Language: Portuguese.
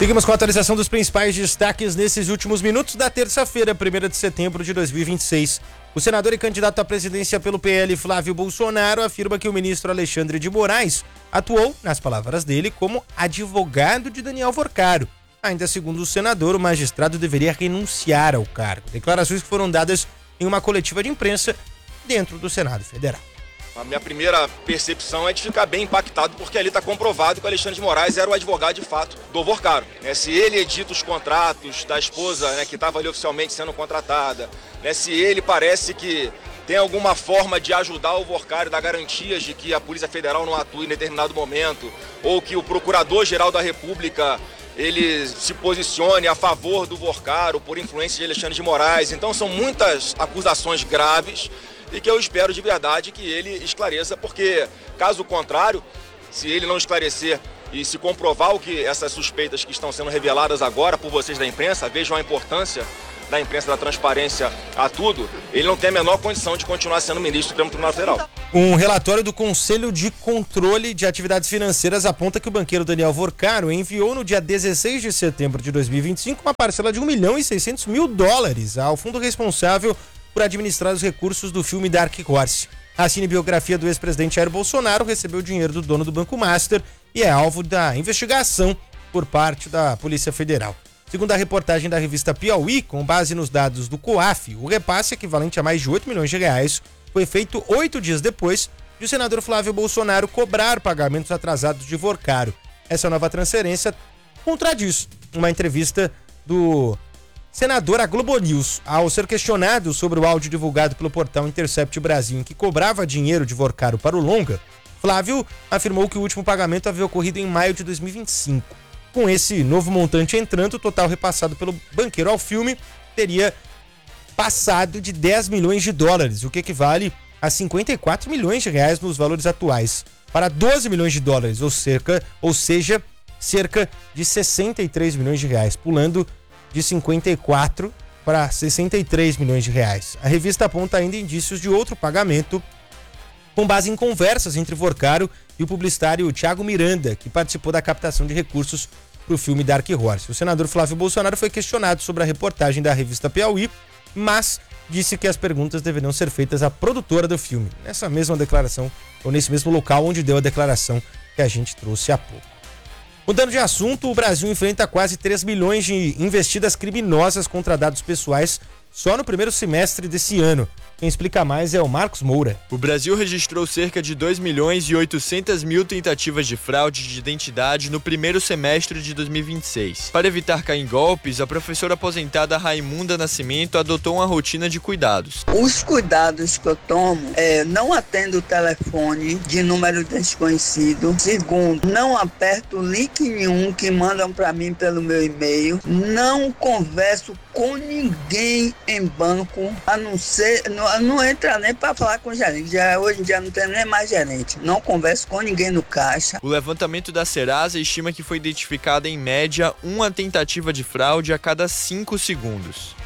Seguimos com a atualização dos principais destaques nesses últimos minutos da terça-feira, 1º de setembro de 2026. O senador e candidato à presidência pelo PL, Flávio Bolsonaro, afirma que o ministro Alexandre de Moraes atuou, nas palavras dele, como advogado de Daniel Vorcaro. Ainda segundo o senador, o magistrado deveria renunciar ao cargo. Declarações que foram dadas em uma coletiva de imprensa dentro do Senado Federal. A minha primeira percepção é de ficar bem impactado, porque ali está comprovado que o Alexandre de Moraes era o advogado de fato do Vorcaro. Se ele edita os contratos da esposa, que estava ali oficialmente sendo contratada, se ele parece que tem alguma forma de ajudar o Vorcaro, dar garantias de que a Polícia Federal não atue em determinado momento, ou que o Procurador-Geral da República ele se posicione a favor do Vorcaro por influência de Alexandre de Moraes. Então são muitas acusações graves e que eu espero de verdade que ele esclareça, porque caso contrário, se ele não esclarecer e se comprovar o que essas suspeitas que estão sendo reveladas agora por vocês da imprensa, vejam a importância da imprensa, da transparência a tudo, ele não tem a menor condição de continuar sendo ministro do Supremo Tribunal Federal. Um relatório do Conselho de Controle de Atividades Financeiras aponta que o banqueiro Daniel Vorcaro enviou no dia 16 de setembro de 2025 uma parcela de $1.600.000 ao fundo responsável por administrar os recursos do filme Dark Horse. A cinebiografia do ex-presidente Jair Bolsonaro recebeu dinheiro do dono do Banco Master e é alvo da investigação por parte da Polícia Federal. Segundo a reportagem da revista Piauí, com base nos dados do COAF, o repasse, equivalente a mais de R$8 milhões, foi feito 8 dias depois de o senador Flávio Bolsonaro cobrar pagamentos atrasados de Vorcaro. Essa nova transferência contradiz uma entrevista do senador à Globo News. Ao ser questionado sobre o áudio divulgado pelo portal Intercept Brasil em que cobrava dinheiro de Vorcaro para o longa, Flávio afirmou que o último pagamento havia ocorrido em maio de 2025. Com esse novo montante entrando, o total repassado pelo banqueiro ao filme teria passado de $10 milhões, o que equivale a R$54 milhões nos valores atuais, para $12 milhões, ou seja, cerca de R$63 milhões, pulando de 54 para R$63 milhões. A revista aponta ainda indícios de outro pagamento com base em conversas entre Vorcaro e o publicitário Thiago Miranda, que participou da captação de recursos para o filme Dark Horse. O senador Flávio Bolsonaro foi questionado sobre a reportagem da revista Piauí, mas disse que as perguntas deveriam ser feitas à produtora do filme, nessa mesma declaração, ou nesse mesmo local onde deu a declaração que a gente trouxe há pouco. Mudando de assunto, o Brasil enfrenta quase 3 milhões de investidas criminosas contra dados pessoais só no primeiro semestre desse ano. Quem explica mais é o Marcos Moura. O Brasil registrou cerca de 2.800.000 tentativas de fraude de identidade no primeiro semestre de 2026. Para evitar cair em golpes, a professora aposentada Raimunda Nascimento adotou uma rotina de cuidados. Os cuidados que eu tomo é não atendo o telefone de número desconhecido. Segundo, não aperto link nenhum que mandam para mim pelo meu e-mail. Não converso com ninguém em banco, a não ser... Não entra nem para falar com o gerente. Hoje em dia não tem nem mais gerente. Não converso com ninguém no caixa. O levantamento da Serasa estima que foi identificada em média uma tentativa de fraude a cada 5 segundos.